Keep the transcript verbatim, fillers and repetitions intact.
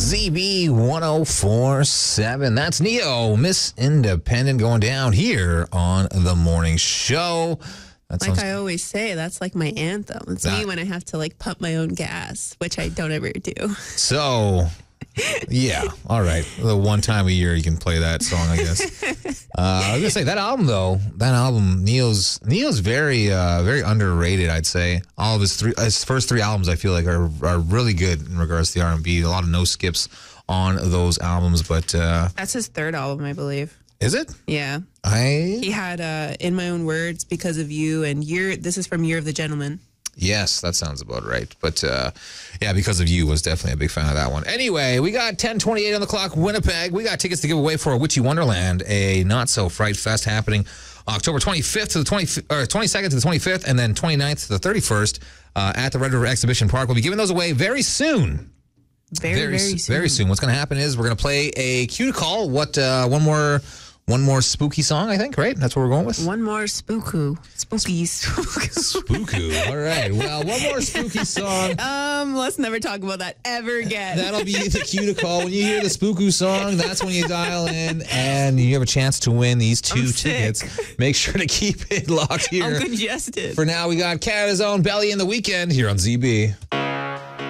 Z B one oh four point seven. That's Neo, Miss Independent, going down here on the morning show. That like sounds... I always say, that's like my anthem. It's that... me when I have to like pump my own gas, which I don't ever do. So, yeah, all right. The one time a year you can play that song, I guess. uh, I was gonna say that album though. That album, Neo's Neo's very, uh, very underrated. I'd say all of his three, his first three albums, I feel like are are really good in regards to the R and B. A lot of no skips on those albums, but uh, that's his third album, I believe. Is it? Yeah. I he had uh, In My Own Words, Because of You, and Year. This is from Year of the Gentleman. Yes, that sounds about right. But uh, yeah, Because of You was definitely a big fan of that one. Anyway, we got ten twenty-eight on the clock, Winnipeg. We got tickets to give away for a Witchy Wonderland, a Not So Fright Fest happening October twenty-fifth to the twenty or twenty-second to the twenty-fifth, and then twenty-ninth to the thirty-first uh, at the Red River Exhibition Park. We'll be giving those away very soon. Very, very, very soon. Very soon. What's going to happen is we're going to play a cue to call. What uh, one more. One more spooky song, I think, right? That's what we're going with? One more spooku. Spooky. Spooku. All right. Well, one more spooky song. Um, let's never talk about that ever again. That'll be the cue to call. When you hear the spooku song, that's when you dial in and you have a chance to win these two tickets. Make sure to keep it locked here. I'm congested. For now, we got Canada's own Belly in the Weekend here on Z B.